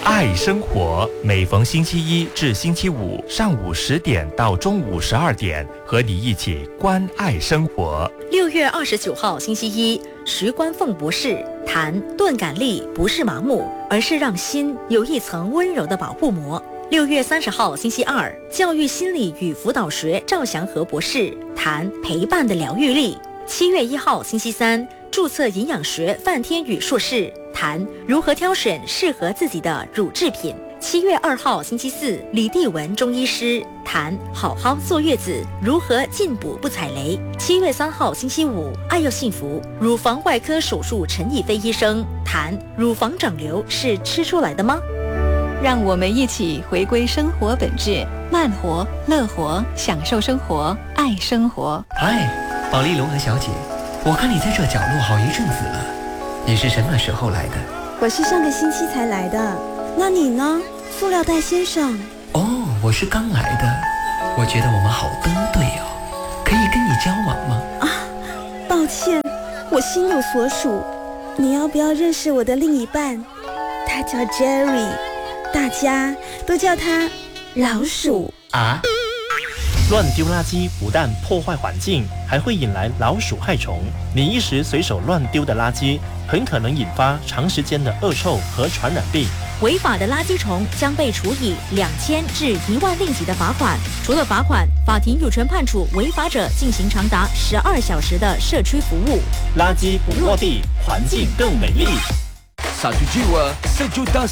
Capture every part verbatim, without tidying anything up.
爱生活，每逢星期一至星期五上午十点到中午十二点，和你一起关爱生活。 六月二十九号星期一，徐冠凤博士谈钝感力不是麻木，而是让心有一层温柔的保护膜。六月三十号星期二，教育心理与辅导学赵祥和博士谈陪伴的疗愈力。七月一号星期三，注册营养学范天宇硕士谈如何挑选适合自己的乳制品。七月二号星期四，李帝文中医师谈好好坐月子如何进补不踩雷。七月三号星期五，爱又幸福乳房外科手术陈以飞医生谈乳房长瘤是吃出来的吗？ 让我们一起回归生活本质，慢活、乐活，享受生活，爱生活。 嗨，保利龙和小姐，我看你在这角落好一阵子了，你是什么时候来的？ 我是上个星期才来的，那你呢，塑料袋先生？ 哦，我是刚来的。我觉得我们好登对哦，可以跟你交往吗？ 啊，抱歉，我心有所属。你要不要认识我的另一半？他叫 Jerry， 大家都叫他老鼠啊。乱丢垃圾不但破坏环境，还会引来老鼠害虫。你一时随手乱丢的垃圾，很可能引发长时间的恶臭和传染病。 违法的垃圾虫将被处以两千至一万令吉的罚款。除了罚款，法庭有权判处违法者进行长达十二小时的社区服务。 垃圾不落地，环境更美丽。 Satu jiwa, sejuta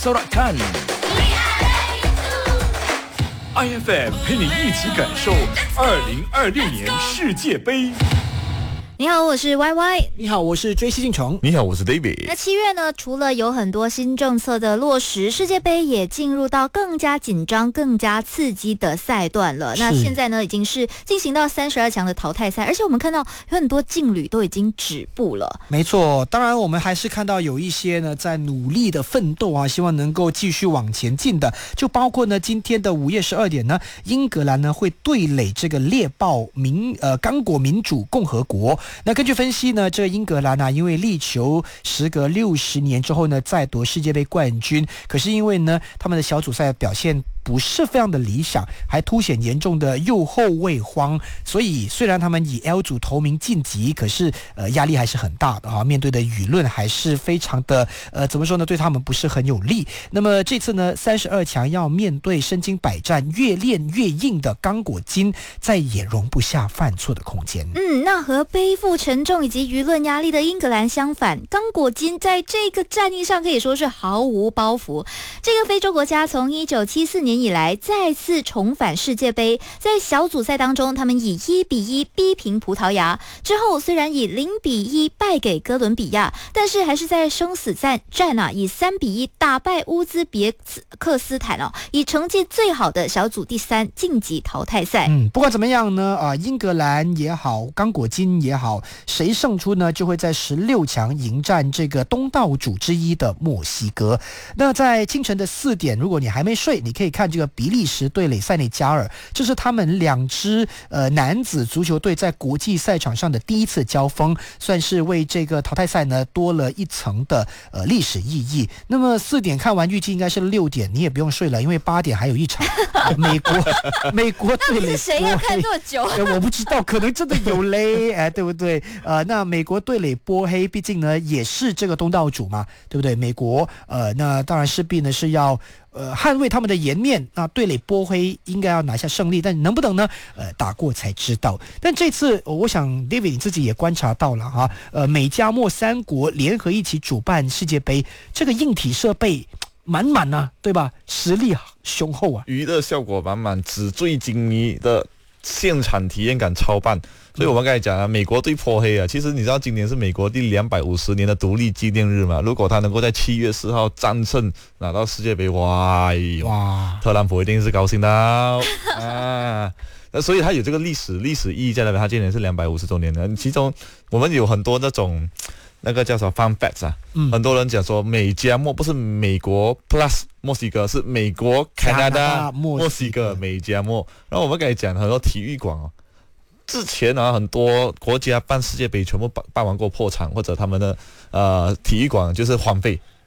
sorakan。I F M 陪你一起感受二零二六年世界杯。 你好，我是 Y Y。 你好，我是追西进虫。 你好，我是 David。 那七月呢，除了有很多新政策的落实，世界杯也进入到更加紧张、更加刺激的赛段了。那现在呢，已经是进行到三十二强的淘汰赛，而且我们看到有很多劲旅都已经止步了。 没错，当然我们还是看到有一些呢在努力的奋斗啊，希望能够继续往前进的，就包括呢今天的午夜十二点呢，英格兰呢会对垒这个猎豹民呃刚果民主共和国。那根据分析呢，这个英格兰啊，因为力求时隔六十年之后呢再夺世界杯冠军，可是因为呢他们的小组赛表现不是非常的理想，还凸显严重的右后卫荒，所以虽然他们以 L 组头名晋级，可是呃压力还是很大的啊，面对的舆论还是非常的呃怎么说呢，对他们不是很有利。那么这次呢三十二强要面对身经百战、越练越硬的刚果金，再也容不下犯错的空间。 嗯，那和背负沉重以及舆论压力的英格兰相反，刚果金在这个战役上可以说是毫无包袱。这个非洲国家从一九七四年以来再次重返世界杯，在小组赛当中他们以一比一逼平葡萄牙，之后虽然以零比一败给哥伦比亚，但是还是在生死战战啊以三比一打败乌兹别克斯坦哦，以成绩最好的小组第三晋级淘汰赛。 嗯，不管怎么样呢啊，英格兰也好，刚果金也好，谁胜出呢就会在十六强迎战这个东道主之一的墨西哥。那在清晨的四点，如果你还没睡，你可以看这个比利时对垒塞内加尔，这是他们两支呃男子足球队在国际赛场上的第一次交锋，算是为这个淘汰赛呢多了一层的呃历史意义。那么四点看完，预计应该是六点，你也不用睡了，因为八点还有一场美国美国对垒。 谁要看这么久？ 我不知道，可能真的有嘞，哎，对不对？呃，那美国对垒波黑，毕竟呢也是这个东道主嘛，对不对？美国呃，那当然势必呢是要。呃，捍卫他们的颜面，那对垒波黑应该要拿下胜利，但能不能呢？呃，打过才知道。但这次，我想 David 你自己也观察到了哈，呃，美加墨三国联合一起主办世界杯，这个硬体设备满满啊，对吧？实力雄厚啊， 娱乐效果满满，纸醉金迷的现场体验感超棒。所以我们刚才讲啊，美国对波黑啊，其实你知道今年是美国第两百五十年的独立纪念日嘛？如果他能够在七月四号战胜拿到世界杯，哇哇，特朗普一定是高兴的啊！那所以他有这个历史历史意义在那边，他今年是两百五十周年的。其中我们有很多那种那个叫什么 fun facts 啊，嗯、很多人讲说美加墨不是美国 plus 墨西哥，是美国 Canada 墨西哥美加墨。然后我们刚才讲很多体育馆哦。之前啊，很多国家办世界杯全部办办完过破产，或者他们的呃体育馆就是荒废，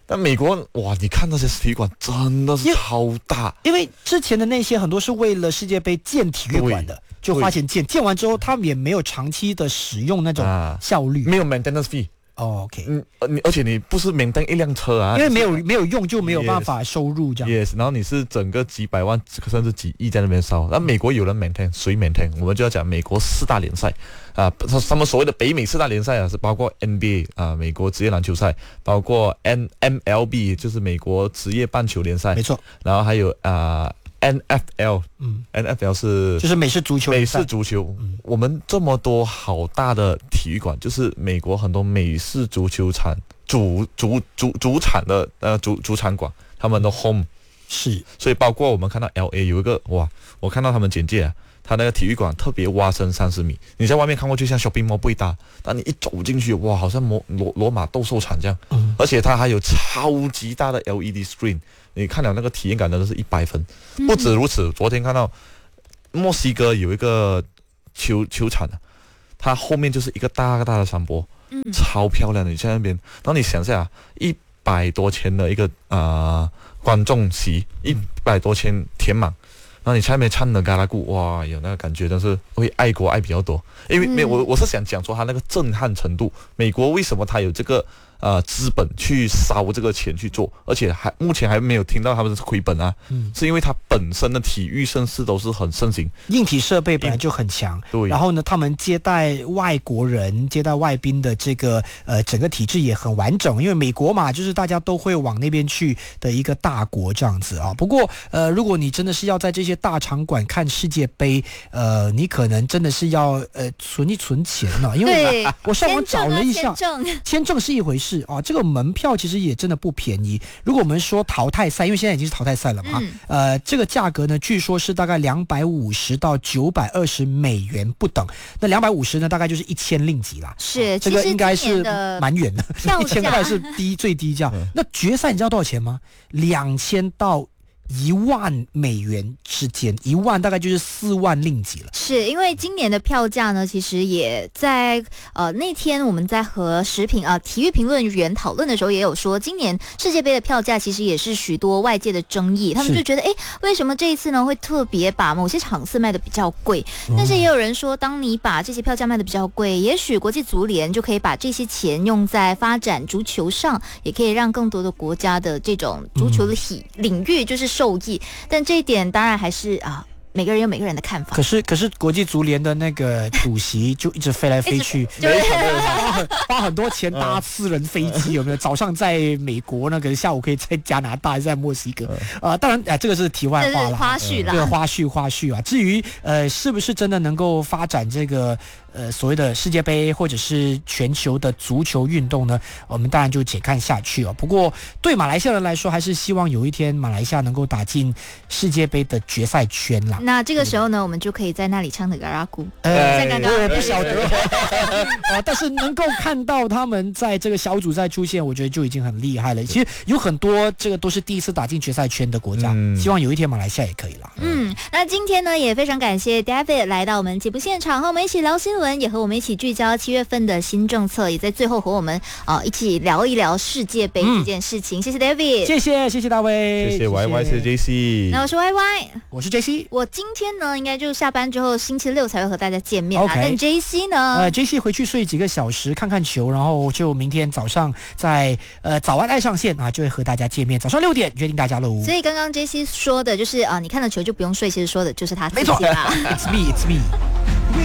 但美国哇，你看那些体育馆真的是超大， 因为之前的那些很多是为了世界杯建体育馆的，就花钱建，建完之后他们也没有长期的使用那种效率， 啊、没有 maintenance fee。 哦 ，OK， 嗯，你而且你不是免单一辆车啊， 因为没有没有用就没有办法收入这样。 Yes， 然后你是整个几百万甚至几亿在那边烧，那美国有人 maintain， 谁 maintain？ 我们就要讲美国四大联赛啊，他们所谓的北美四大联赛啊，是包括 N B A 啊，美国职业篮球赛，包括 N M L B 就是美国职业棒球联赛， 没错， 然后还有啊。N F L， 嗯 ，N F L 是就是美式足球， 美式足球。嗯、我们这么多好大的体育馆，就是美国很多美式足球场主主主主场的呃主主场馆，他们的 home 是， 所以包括我们看到 L A 有一个哇，我看到他们简介啊，他那个体育馆特别挖深三十米，你在外面看过去像 shopping mall 不大，但你一走进去，哇，好像罗罗罗马斗兽场这样，嗯、而且它还有超级大的 L E D screen。你看了那个体验感真的是一百分，不止如此。昨天看到墨西哥有一个球球场，它后面就是一个大大的山坡，嗯、超漂亮的。你在那边，然后你想一下，一百多千的一个啊、呃、观众席，一百多千填满，然后你在那边唱的嘎啦鼓，哇，有那个感觉，真是会爱国爱比较多。因为没有我我是想讲说它那个震撼程度，美国为什么它有这个。呃，资本去烧这个钱去做，而且还目前还没有听到他们是亏本啊，嗯、是因为它本身的体育盛事都是很盛行， 硬体设备本来就很强，对，然后呢，他们接待外国人、接待外宾的这个呃整个体制也很完整，因为美国嘛，就是大家都会往那边去的一个大国这样子啊。不过呃，如果你真的是要在这些大场馆看世界杯，呃，你可能真的是要呃存一存钱呢、啊，因为我上网找了一下， 签证， 签证是一回事。啊，这个门票其实也真的不便宜。如果我们说淘汰赛，因为现在已经是淘汰赛了嘛，嗯、呃，这个价格呢，据说是大概两百五十到九百二十美元不等。那两百五十呢，大概就是一千令吉啦。 是， 啊、这个应该是蛮远的，一千块是低最低价。 嗯、 那决赛你知道多少钱吗？两千到一万美元之间，一万大概就是四万令吉了。 是因为今年的票价呢，其实也在呃那天我们在和食品啊、呃、体育评论员讨论的时候，也有说，今年世界杯的票价其实也是许多外界的争议。他们就觉得，哎，为什么这一次呢会特别把某些场次卖的比较贵？但是也有人说，当你把这些票价卖的比较贵，也许国际足联就可以把这些钱用在发展足球上，也可以让更多的国家的这种足球的领域就是受益，但这一点当然还是啊，每个人有每个人的看法。 可是，可是国际足联的那个主席就一直飞来飞去，花很花很多钱搭私人飞机，有没有？早上在美国，那个下午可以在加拿大，在墨西哥。啊、呃，当然，哎、呃，这个是题外话了， 花絮啦， 这个花絮花絮啊。至于呃，是不是真的能够发展这个？呃，所谓的世界杯或者是全球的足球运动呢，我们当然就且看下去哦。不过对马来西亚人来说，还是希望有一天马来西亚能够打进世界杯的决赛圈啦。 那这个时候呢，我们就可以在那里唱的嘎拉鼓。 呃，我不晓得啊，但是能够看到他们在这个小组赛出现，我觉得就已经很厉害了。其实有很多这个都是第一次打进决赛圈的国家，嗯、希望有一天马来西亚也可以啦。 嗯，那今天呢，也非常感谢 David 来到我们节目现场，和我们一起聊新闻。也和我们一起聚焦七月份的新政策，也在最后和我们啊、呃、一起聊一聊世界杯这件事情。嗯、谢谢 David， 谢谢谢谢大卫， 谢谢 Y Y， 谢谢 J C。 那我是 Y Y， 我是 J C。 我今天呢，应该就下班之后星期六才会和大家见面啊。Okay. 但 J C 呢？ 呃 ，J C 回去睡几个小时，看看球，然后就明天早上在呃早安爱上线啊，就会和大家见面。早上六点约定大家喽。 所以刚刚 J C 说的就是啊、呃，你看了球就不用睡，其实说的就是他自己啦。 没错，It's me, it's me。